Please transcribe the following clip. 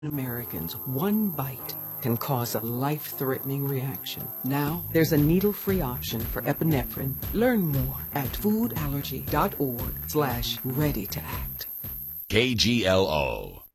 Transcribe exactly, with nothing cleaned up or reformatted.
Americans, one bite can cause a life-threatening reaction. Now, there's a needle-free option for epinephrine. Learn more at foodallergy.org slash ready to act. K G L O.